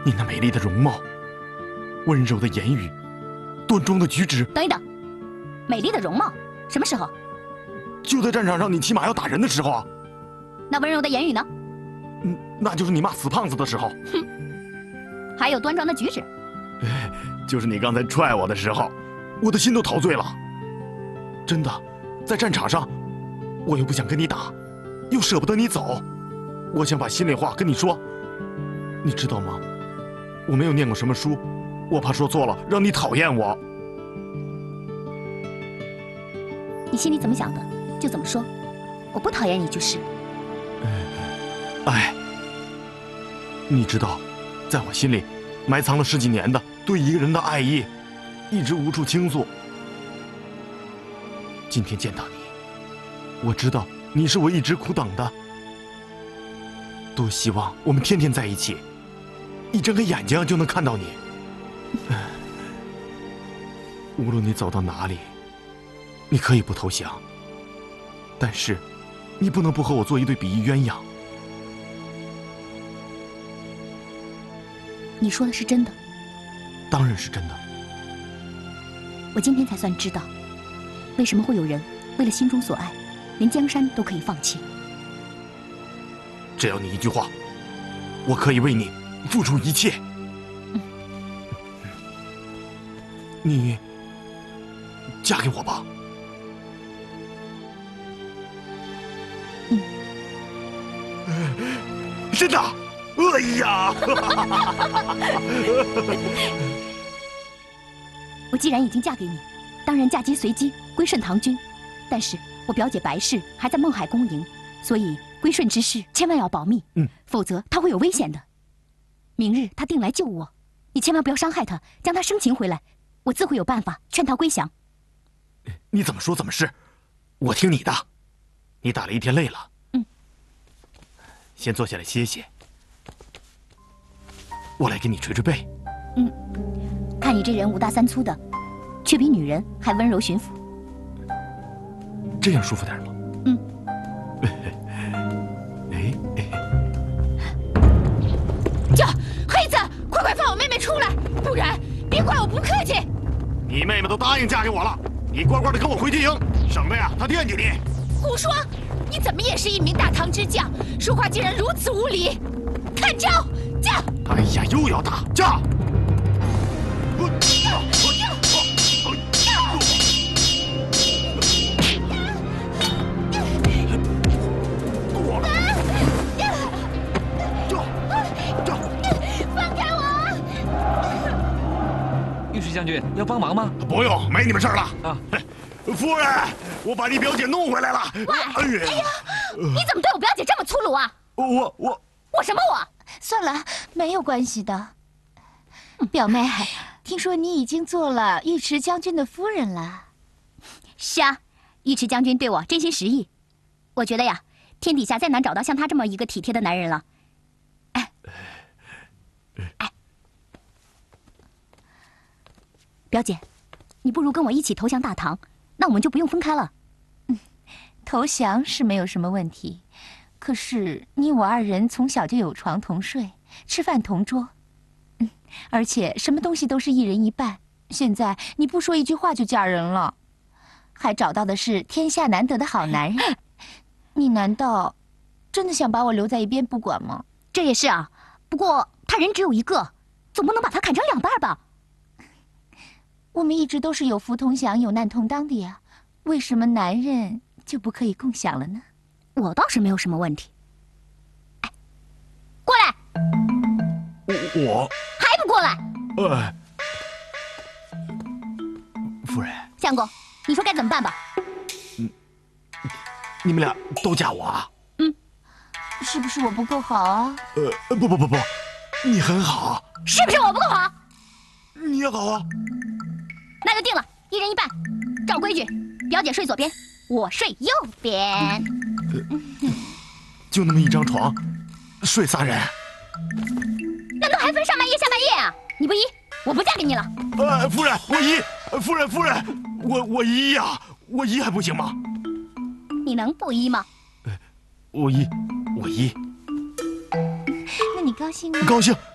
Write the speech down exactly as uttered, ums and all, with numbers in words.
你那美丽的容貌，温柔的言语，端庄的举止。 等一等，美丽的容貌，什么时候？ 就在战场上你骑马要打人的时候啊。 那温柔的言语呢？ 嗯，那就是你骂死胖子的时候。 哼，还有端庄的举止。 就是你刚才踹我的时候，我的心都陶醉了。真的，在战场上，我又不想跟你打，又舍不得你走，我想把心里话跟你说。你知道吗？我没有念过什么书，我怕说错了让你讨厌我。 你心里怎么想的就怎么说，我不讨厌你就是。 哎，你知道，在我心里埋藏了十几年的对一个人的爱意，一直无处倾诉。今天见到你，我知道你是我一直苦等的。多希望我们天天在一起，一睁开眼睛就能看到你。无论你走到哪里，你可以不投降，但是你不能不和我做一对比翼鸳鸯。 你说的是真的？ 当然是真的。 我今天才算知道，为什么会有人为了心中所爱，连江山都可以放弃。 只要你一句话，我可以为你付出一切。嗯、你嫁给我吧。 嗯。 真的。哎呀！ 我既然已经嫁给你，当然嫁鸡随鸡，归顺唐军。但是我表姐白氏还在孟海恭营，所以归顺之事千万要保密， 嗯， 否则她会有危险的。明日她定来救我，你千万不要伤害她，将她生擒回来，我自会有办法劝她归降。 你怎么说怎么是，我听你的。你打了一天累了， 嗯， 先坐下来歇歇。我来给你捶捶背。 嗯，看你这人五大三粗的，却比女人还温柔驯服。 这样舒服点吗？ 嗯。 哎哎， 叫黑子，快快放我妹妹出来，不然别怪我不客气。 你妹妹都答应嫁给我了，你乖乖的跟我回军营，省得呀她惦记你。 胡说！你怎么也是一名大唐之将，说话竟然如此无礼！看招！驾！ 哎呀，又要打架！ 放开我！ 御史将军要帮忙吗？ 不用，没你们事儿了。 啊， 夫人，我把你表姐弄回来了。 哎呀，你怎么对我表姐这么粗鲁啊？ 我我我什么我？ 算了，没有关系的。表妹，听说你已经做了尉迟将军的夫人了。 是啊，尉迟将军对我真心实意。我觉得呀，天底下再难找到像他这么一个体贴的男人了。哎，哎，表姐，你不如跟我一起投降大唐，那我们就不用分开了。 嗯，投降是没有什么问题。可是你我二人从小就有床同睡，吃饭同桌，嗯，而且什么东西都是一人一半。现在你不说一句话就嫁人了，还找到的是天下难得的好男人，你难道真的想把我留在一边不管吗？ 这也是啊，不过他人只有一个，总不能把他砍成两半吧？ 我们一直都是有福同享、有难同当的呀，为什么男人就不可以共享了呢？ 我倒是没有什么问题。哎，过来！ 我还不过来？ 呃，夫人， 相公，你说该怎么办吧？ 嗯，你们俩都嫁我啊？ 嗯， 是不是我不够好啊？ 呃，不不不不，你很好。 是不是我不够好？ 你也好啊。 那就定了，一人一半。照规矩，表姐睡左边，我睡右边。 就那么一张床，睡仨人？ 难道还分上半夜下半夜啊？你不依，我不嫁给你了。 呃，夫人，我依。夫人，夫人，我我依呀，我依还不行吗？ 你能不依吗？ 我依，我依。 那你高兴吗？ 高兴。